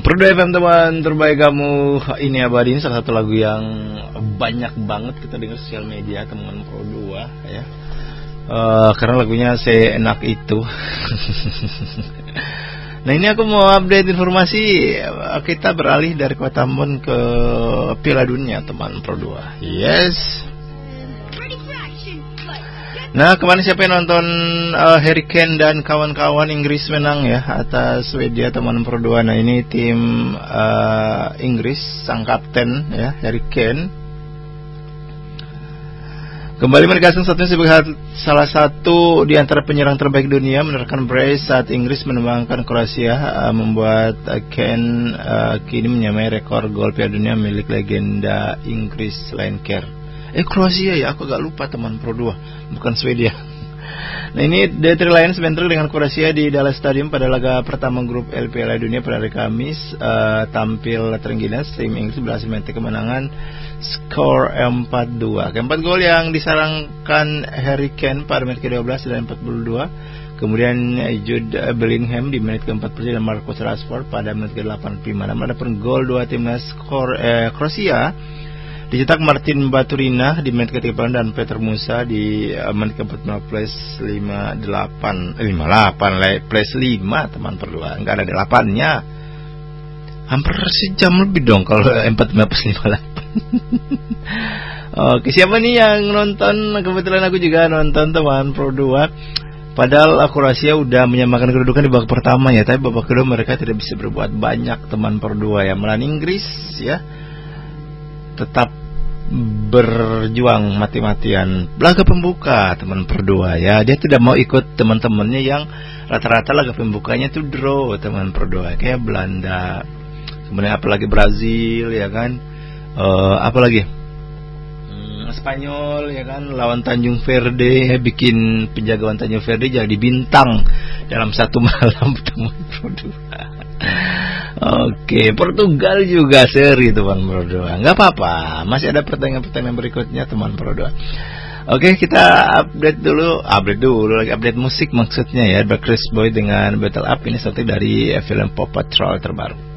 Pro 2 FM teman terbaik kamu, ini abadi, ini salah satu lagu yang banyak banget kita dengar sosial media teman Pro 2 ya. Karena lagunya seenak itu. Nah ini aku mau update informasi, kita beralih dari kota Ambon ke Piala Dunia teman Pro 2. Yes. Nah kemarin siapa yang nonton Harry Kane dan kawan-kawan Inggris menang ya atas Swedia teman Pro 2. Nah ini tim Inggris, sang kapten ya Harry Kane kembali menegaskan statusnya sebagai salah satu di antara penyerang terbaik dunia, menerapkan brace saat Inggris menembangkan Kroasia, membuat Kane kini menyamai rekor gol Piala Dunia milik legenda Inggris Lineker. Kroasia ya, aku agak lupa teman Pro 2, bukan Swedia. Nah ini The Three Lions bentrok dengan Kroasia di Dallas Stadium pada laga pertama grup L Piala Dunia pada hari Kamis. Tampil terengginas, tim Inggris berhasil mencetak kemenangan skor 4-2. Keempat gol yang disarangkan Harry Kane pada menit ke-12 dan 42. Kemudian Jude Bellingham di menit ke-40 dan Marcus Rashford pada menit ke-85. Namun ada pun gol dua timnas Kroasia dicetak Martin Baturina di menit ke-38 dan Peter Musa di menit ke-45 plus 58 plus 5 teman berdua. Enggak ada 8-nya. Hampir sejam lebih dong kalau 45 plus 58. Oke, siapa nih yang nonton? Kebetulan aku juga nonton teman Pro 2. Padahal Kroasia udah menyamakan kedudukan di babak pertama ya, tapi babak kedua mereka tidak bisa berbuat banyak teman Pro 2 ya. Melawan Inggris ya, tetap berjuang mati-matian. Laga pembuka teman Pro 2 ya, dia tidak mau ikut teman-temannya yang rata-rata laga pembukanya itu draw teman Pro 2, kayak Belanda, kemudian apalagi Brazil ya kan, apalagi Spanyol ya kan, lawan Tanjung Verde, bikin penjagaan Tanjung Verde jadi bintang dalam satu malam teman Pro 2. Oke, Portugal juga seri teman Pro 2. Enggak apa-apa, masih ada pertandingan-pertandingan berikutnya teman Pro 2. Oke, kita update dulu lagi, update musik maksudnya ya. Backstreet Boys dengan Battle Up, ini satu dari film Paw Patrol terbaru.